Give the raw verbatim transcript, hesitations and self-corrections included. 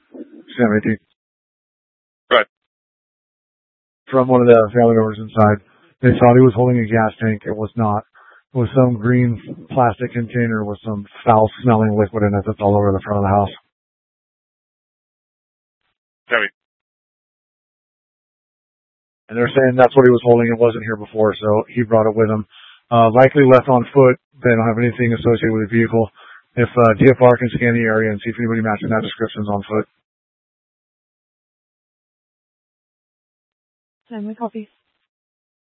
Sam eighteen. Right. From one of the family members inside. They thought he was holding a gas tank. It was not. It was some green plastic container with some foul-smelling liquid in it that's all over the front of the house. Heavy. And they're saying that's what he was holding. It wasn't here before, so he brought it with him. Uh, likely left on foot. They don't have anything associated with the vehicle. If uh, D F R can scan the area and see if anybody matching that description is on foot. Time we copy.